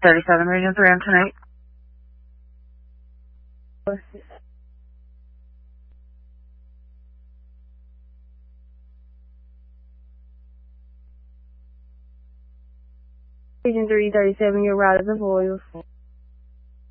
337 Region 3 on tonight. Region 337, your route is avoidable.